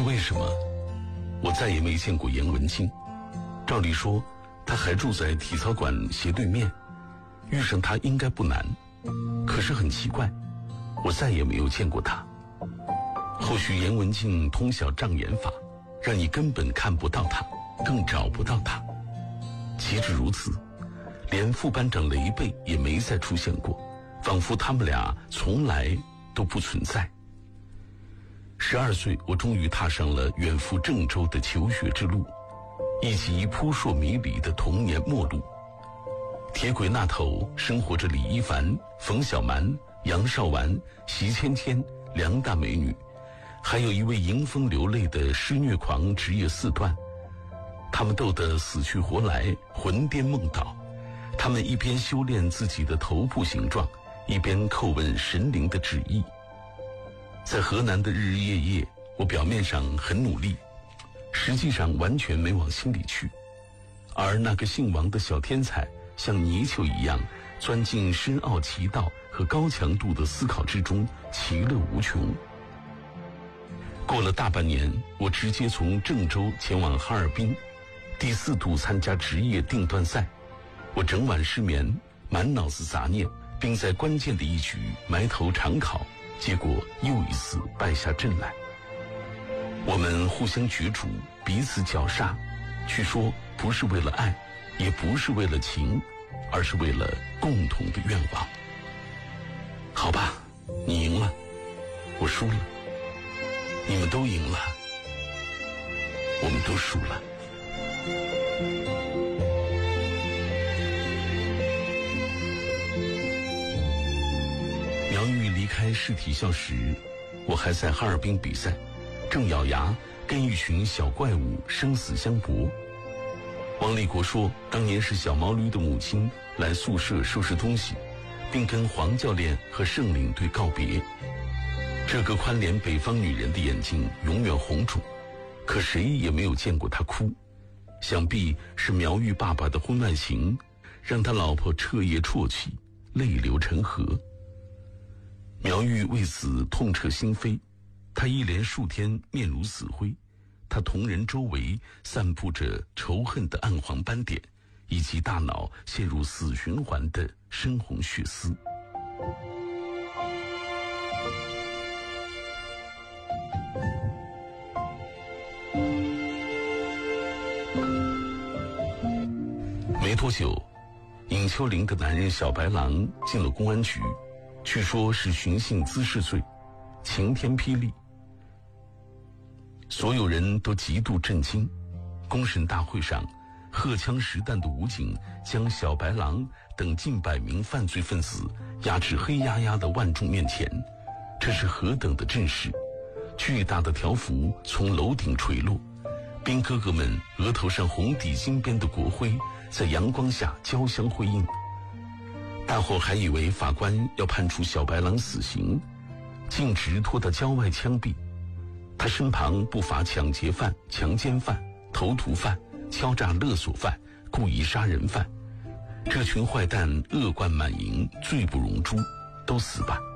为什么我再也没见过严文静？照理说他还住在体操馆斜对面，遇上他应该不难。可是很奇怪，我再也没有见过他。或许严文静通晓障眼法，让你根本看不到他，更找不到他。岂止如此，连副班长雷贝也没再出现过，仿佛他们俩从来都不存在。12岁，我终于踏上了远赴郑州的求学之路，一袭扑朔迷离的童年末路。铁轨那头生活着李一凡、冯小蛮、杨少完、席芊芊2大美女，还有一位迎风流泪的施虐狂职业四段。他们斗得死去活来，魂颠梦倒。他们一边修炼自己的头部形状，一边叩问神灵的旨意。在河南的日日夜夜，我表面上很努力，实际上完全没往心里去。而那个姓王的小天才像泥鳅一样钻进深奥奇道和高强度的思考之中，其乐无穷。过了大半年，我直接从郑州前往哈尔滨，第4度参加职业定段赛。我整晚失眠，满脑子杂念，并在关键的一局埋头长考，结果又一次败下阵来。我们互相角逐，彼此绞杀，据说不是为了爱，也不是为了情，而是为了共同的愿望。好吧，你赢了，我输了，你们都赢了，我们都输了。苗玉离开市体校时，我还在哈尔滨比赛，正咬牙跟一群小怪物生死相搏。王立国说，当年是小毛驴的母亲来宿舍收拾东西，并跟黄教练和圣领队告别。这个宽脸北方女人的眼睛永远红肿，可谁也没有见过她哭。想必是苗玉爸爸的婚外情，让他老婆彻夜啜泣，泪流成河。苗玉为此痛彻心扉，他一连数天面如死灰，他同人周围散布着仇恨的暗黄斑点，以及大脑陷入死循环的深红血丝。没多久，尹秋玲的男人小白狼进了公安局，据说是寻衅滋事罪，晴天霹雳。所有人都极度震惊。公审大会上，荷枪实弹的武警将小白狼等近100名犯罪分子押至黑压压的万众面前，这是何等的阵势！巨大的条幅从楼顶垂落，兵哥哥们额头上红底金边的国徽在阳光下交相辉映。大伙还以为法官要判处小白狼死刑，径直拖到郊外枪毙。他身旁不乏抢劫犯、强奸犯、投毒犯、敲诈勒索犯、故意杀人犯。这群坏蛋恶贯满盈，罪不容诛，都死吧。